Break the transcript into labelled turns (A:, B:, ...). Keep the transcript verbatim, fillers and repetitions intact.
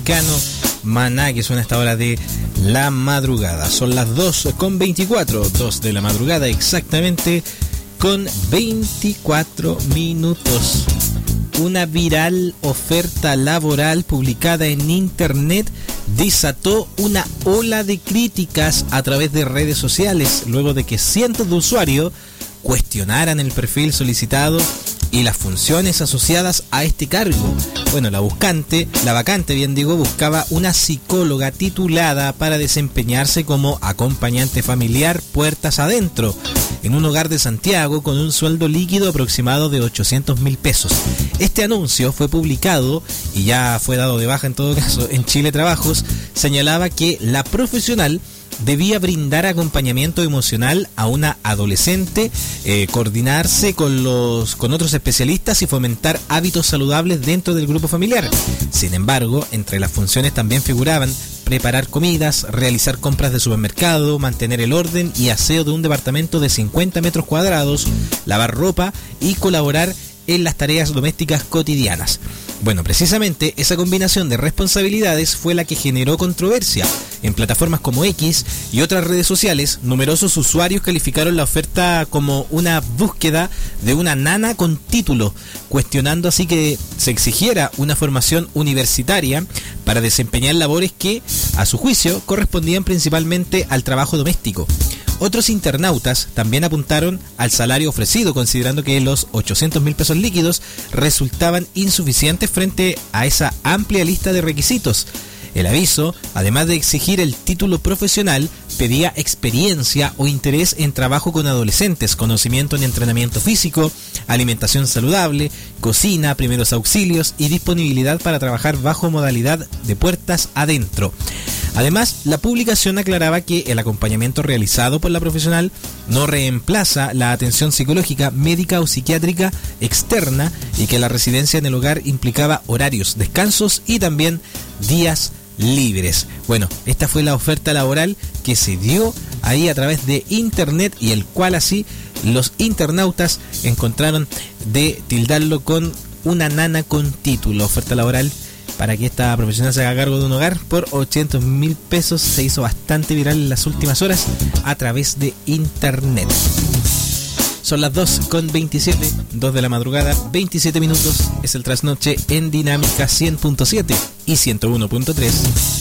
A: Maná, que suena a esta hora de la madrugada. Son las dos con veinticuatro, dos de la madrugada exactamente con veinticuatro minutos. Una viral oferta laboral publicada en internet desató una ola de críticas a través de redes sociales luego de que cientos de usuarios cuestionaran el perfil solicitado y las funciones asociadas a este cargo. Bueno, la buscante, la vacante, bien digo, buscaba una psicóloga titulada para desempeñarse como acompañante familiar puertas adentro en un hogar de Santiago con un sueldo líquido aproximado de ochocientos mil pesos. Este anuncio fue publicado y ya fue dado de baja en todo caso en Chile Trabajos. Señalaba que la profesional debía brindar acompañamiento emocional a una adolescente, eh, coordinarse con los con otros especialistas y fomentar hábitos saludables dentro del grupo familiar. Sin embargo, entre las funciones también figuraban preparar comidas, realizar compras de supermercado, mantener el orden y aseo de un departamento de cincuenta metros cuadrados, lavar ropa y colaborar en las tareas domésticas cotidianas. Bueno, precisamente esa combinación de responsabilidades fue la que generó controversia. En plataformas como X y otras redes sociales, numerosos usuarios calificaron la oferta como una búsqueda de una nana con título, cuestionando así que se exigiera una formación universitaria para desempeñar labores que, a su juicio, correspondían principalmente al trabajo doméstico. Otros internautas también apuntaron al salario ofrecido, considerando que los ochocientos mil pesos líquidos resultaban insuficientes frente a esa amplia lista de requisitos. El aviso, además de exigir el título profesional, pedía experiencia o interés en trabajo con adolescentes, conocimiento en entrenamiento físico, alimentación saludable, cocina, primeros auxilios y disponibilidad para trabajar bajo modalidad de puertas adentro. Además, la publicación aclaraba que el acompañamiento realizado por la profesional no reemplaza la atención psicológica, médica o psiquiátrica externa y que la residencia en el hogar implicaba horarios, descansos y también días libres. Bueno, esta fue la oferta laboral que se dio ahí a través de internet y el cual así los internautas encontraron de tildarlo con una nana con título. Oferta laboral para que esta profesional se haga cargo de un hogar por ochocientos mil pesos. Se hizo bastante viral en las últimas horas a través de internet. Son las dos con veintisiete, dos de la madrugada, veintisiete minutos. Es el trasnoche en Dinámica cien punto siete y ciento uno punto tres.